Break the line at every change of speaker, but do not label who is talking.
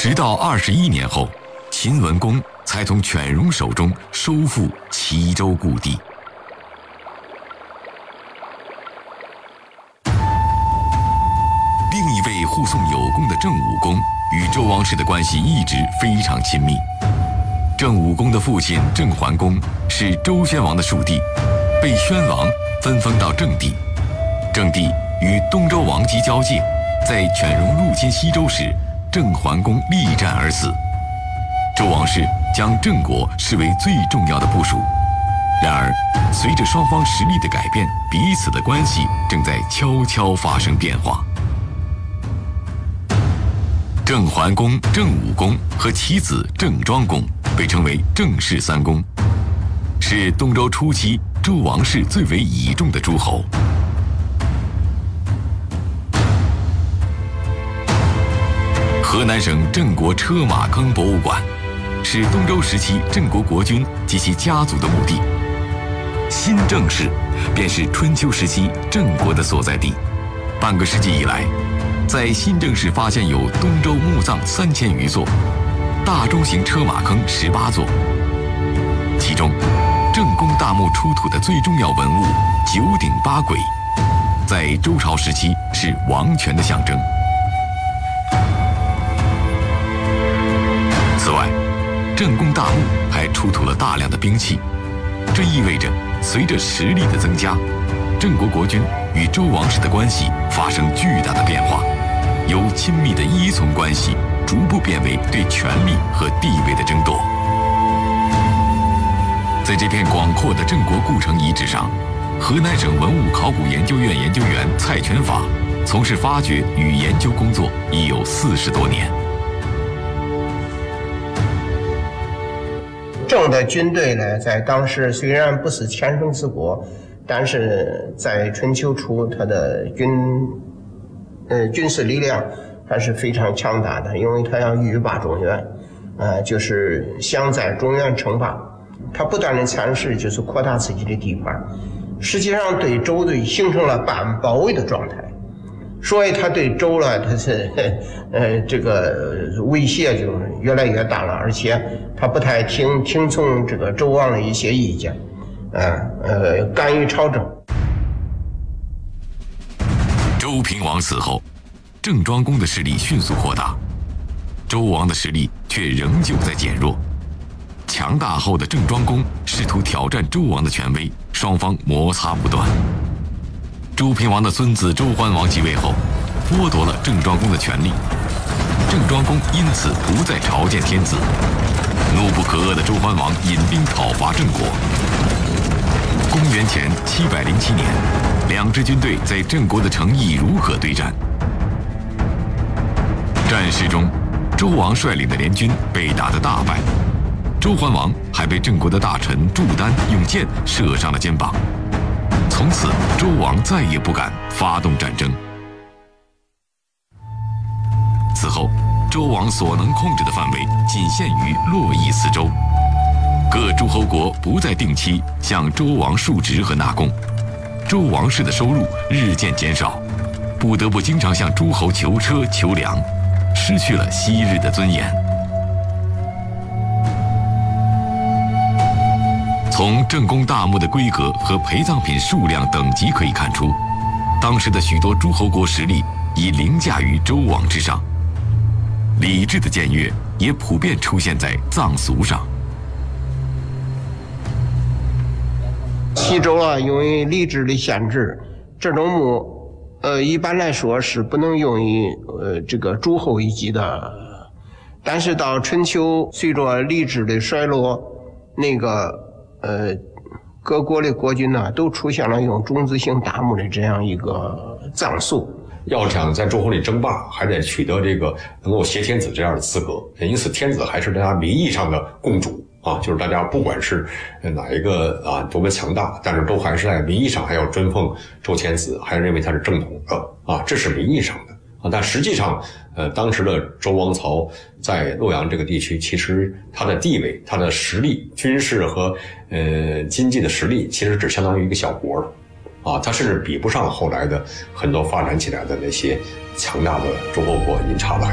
直到21年后，秦文公才从犬戎手中收复齐州故地。另一位护送有功的郑武公与周王室的关系一直非常亲密。郑武公的父亲郑桓公是周宣王的庶弟，被宣王分封到郑地。郑地与东周王姬交界，在犬戎入侵西周时，郑桓公力战而死。周王室将郑国视为最重要的部属。然而，随着双方实力的改变，彼此的关系正在悄悄发生变化。郑桓公、郑武公和其子郑庄公被称为郑氏三公，是东周初期周王室最为倚重的诸侯。河南省郑国车马坑博物馆是东周时期郑国国君及其家族的墓地。新郑氏便是春秋时期郑国的所在地。半个世纪以来，在新郑氏发现有东周墓葬3000余座，大中型车马坑18座。其中，郑公大墓出土的最重要文物9鼎8簋，在周朝时期是王权的象征。此外，郑公大墓还出土了大量的兵器，这意味着随着实力的增加，郑国国君与周王室的关系发生巨大的变化，由亲密的依从关系逐步变为对权力和地位的争夺。在这片广阔的郑国故城遗址上，河南省文物考古研究院研究员蔡全法从事发掘与研究工作已有40多年。
郑的军队呢，在当时虽然不是全盛之国，但是在春秋初，他的军事力量还是非常强大的，因为他要欲霸中原，就是想在中原称霸，他不断的蚕食，就是扩大自己的地盘，实际上对周队形成了半包围的状态。所以他对周呢，他是这个威胁就越来越大了，而且他不太听从这个周王的一些意见，干预朝政。
周平王死后，郑庄公的势力迅速扩大，周王的实力却仍旧在减弱。强大后的郑庄公试图挑战周王的权威，双方摩擦不断。周平王的孙子周桓王即位后，剥夺了郑庄公的权力，郑庄公因此不再朝见天子。怒不可遏的周桓王引兵讨伐郑国。公元前707年，两支军队在郑国的城邑如何对战？战事中，周王率领的联军被打得大败，周桓王还被郑国的大臣祝丹用箭射伤了肩膀。从此，周王再也不敢发动战争。此后，周王所能控制的范围仅限于洛邑四周，各诸侯国不再定期向周王述职和纳贡，周王室的收入日渐减少，不得不经常向诸侯求车求粮，失去了昔日的尊严。从郑公大墓的规格和陪葬品数量等级可以看出，当时的许多诸侯国实力已凌驾于周王之上，礼制的僭越也普遍出现在葬俗上。
西周因为礼制的限制，这种墓一般来说是不能用于这个诸侯一级的，但是到春秋，随着礼制的衰落，那个各国的国君呢，都出现了用种子型大墓的这样一个葬俗。
要想在诸侯里争霸，还得取得这个能够挟天子这样的资格，因此天子还是大家名义上的共主啊，就是大家不管是哪一个多么强大，但是都还是在名义上还要尊奉周天子，还认为他是正统的这是名义上的啊，但实际上当时的周王朝在洛阳这个地区，其实他的地位、他的实力、军事和经济的实力，其实只相当于一个小国了。他甚至比不上后来的很多发展起来的那些强大的诸侯国，因察来。